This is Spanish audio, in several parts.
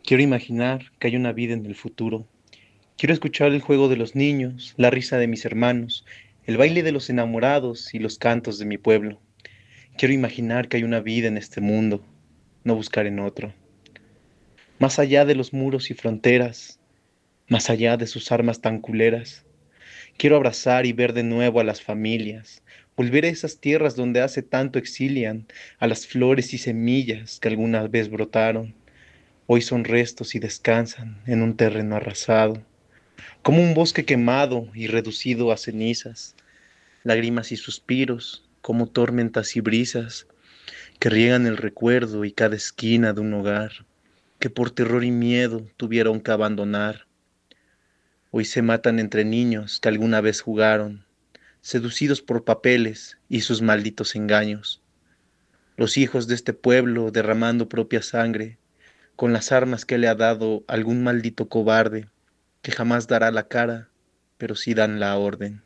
Quiero imaginar que hay una vida en el futuro. Quiero escuchar el juego de los niños, la risa de mis hermanos, el baile de los enamorados y los cantos de mi pueblo. Quiero imaginar que hay una vida en este mundo, no buscar en otro. Más allá de los muros y fronteras, más allá de sus armas tan culeras. Quiero abrazar y ver de nuevo a las familias, volver a esas tierras donde hace tanto exilian, a las flores y semillas que alguna vez brotaron. Hoy son restos y descansan en un terreno arrasado, como un bosque quemado y reducido a cenizas, lágrimas y suspiros, como tormentas y brisas que riegan el recuerdo y cada esquina de un hogar que por terror y miedo tuvieron que abandonar. Hoy se matan entre niños que alguna vez jugaron, seducidos por papeles y sus malditos engaños. Los hijos de este pueblo derramando propia sangre con las armas que le ha dado algún maldito cobarde que jamás dará la cara, pero sí dan la orden.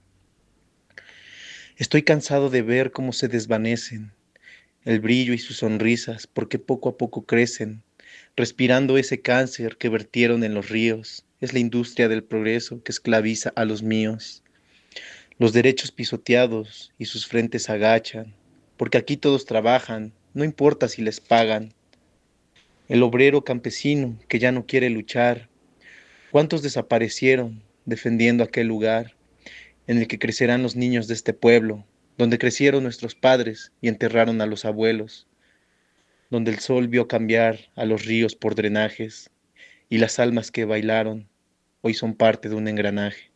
Estoy cansado de ver cómo se desvanecen el brillo y sus sonrisas, porque poco a poco crecen, respirando ese cáncer que vertieron en los ríos. Es la industria del progreso que esclaviza a los míos. Los derechos pisoteados y sus frentes agachan, porque aquí todos trabajan, no importa si les pagan. El obrero campesino que ya no quiere luchar. ¿Cuántos desaparecieron defendiendo aquel lugar en el que crecerán los niños de este pueblo, donde crecieron nuestros padres y enterraron a los abuelos, donde el sol vio cambiar a los ríos por drenajes y las almas que bailaron hoy son parte de un engranaje?